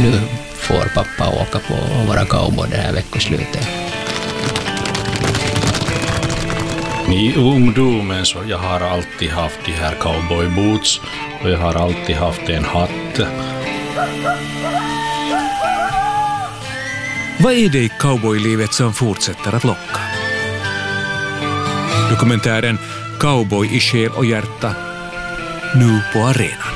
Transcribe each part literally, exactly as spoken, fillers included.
nu får pappa åka på och vara cowboy det här veckoslutet. I ungdomen så jag har alltid haft de här cowboyboots och jag har alltid haft en hatt. Vad är det i cowboylivet som fortsätter att locka? Dokumentären Cowboy i själ och hjärta, nu på arenan.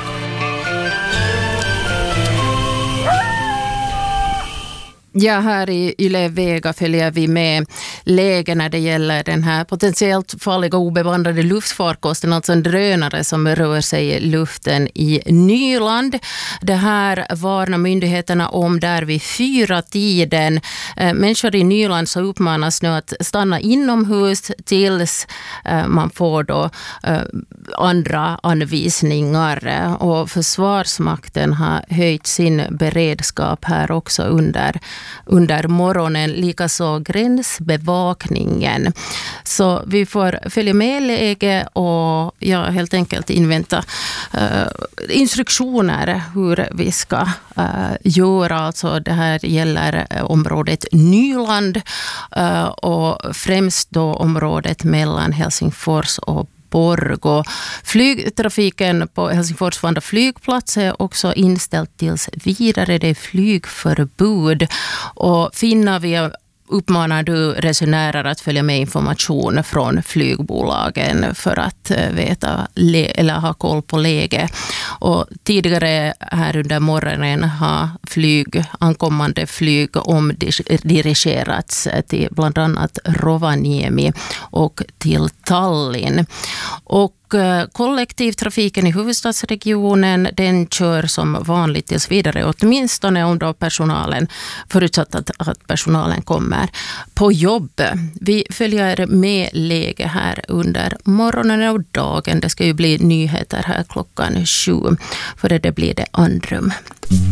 Ja, här i Yle Vega följer vi med läge när det gäller den här potentiellt farliga obevandrade luftfarkosten, alltså en drönare som rör sig i luften i Nyland. Det här varnar myndigheterna om där vid fyra tiden. Människor i Nyland så uppmanas nu att stanna inomhus tills man får då andra anvisningar. Och Försvarsmakten har höjt sin beredskap här också under under morgonen, likaså gränsbevakningen. Så vi får följa med läge och ja, helt enkelt invänta uh, instruktioner hur vi ska uh, göra. Alltså det här gäller uh, området Nyland uh, och främst då området mellan Helsingfors och Borgå. Flygtrafiken på Helsingfors Vanda flygplats är också inställd tills vidare. Det är flygförbud. Och Finavia uppmanar du resenärer att följa med information från flygbolagen för att veta eller ha koll på läge. Och tidigare här under morgonen har flyg, ankommande flyg omdirigerats till bland annat Rovaniemi och till Tallinn. Och kollektivtrafiken i huvudstadsregionen, den kör som vanligt tills vidare, åtminstone om då personalen, förutsatt att, att personalen kommer på jobb. Vi följer med läge här under morgonen och dagen. Det ska ju bli nyheter här klockan sju, för det blir det andrum.